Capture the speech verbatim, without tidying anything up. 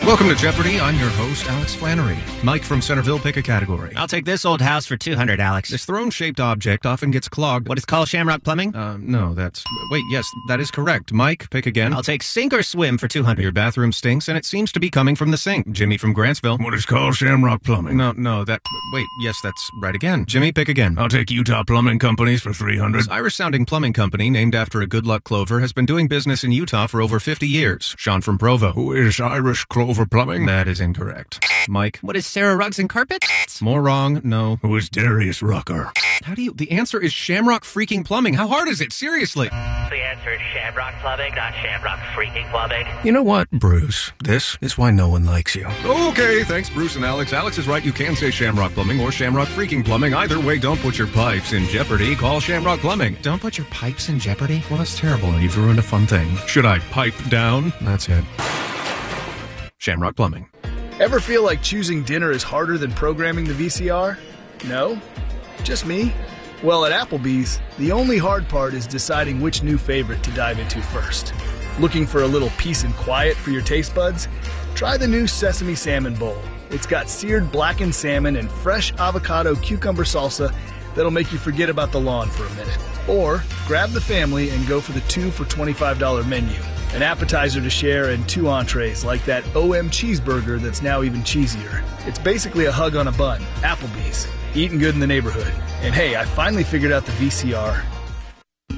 Welcome to Jeopardy! I'm your host, Alex Flannery. Mike from Centerville, pick a category. I'll take this old house for two hundred, Alex. This throne-shaped object often gets clogged. What is called Shamrock Plumbing? Uh, no, that's... Wait, yes, that is correct. Mike, pick again. I'll take Sink or Swim for two hundred. Your bathroom stinks, and it seems to be coming from the sink. Jimmy from Grantsville. What is called Shamrock Plumbing? No, no, that... Wait, yes, that's right again. Jimmy, pick again. I'll take Utah Plumbing Companies for three hundred. This Irish-sounding plumbing company, named after a good luck clover, has been doing business in Utah for over fifty years. Sean from Provo. Who is Irish Clover Plumbing? That is incorrect. Mike. What is Sarah Rugs and Carpets? More wrong, no. Who is Darius Rucker? How do you... The answer is Shamrock freaking Plumbing. How hard is it? Seriously. The answer is Shamrock Plumbing, not Shamrock freaking Plumbing. You know what, Bruce? This is why no one likes you. Okay, thanks, Bruce and Alex. Alex is right. You can say Shamrock Plumbing or Shamrock freaking Plumbing. Either way, don't put your pipes in jeopardy. Call Shamrock Plumbing. Don't put your pipes in jeopardy? Well, that's terrible. You've ruined a fun thing. Should I pipe down? That's it. Shamrock Plumbing. Ever feel like choosing dinner is harder than programming the V C R? No? Just me? Well, at Applebee's, the only hard part is deciding which new favorite to dive into first. Looking for a little peace and quiet for your taste buds? Try the new Sesame Salmon Bowl. It's got seared blackened salmon and fresh avocado cucumber salsa that'll make you forget about the lawn for a minute. Or grab the family and go for the two for twenty-five dollar menu. An appetizer to share and two entrees like that O M cheeseburger that's now even cheesier. It's basically a hug on a bun. Applebee's. Eating good in the neighborhood. And hey, I finally figured out the V C R.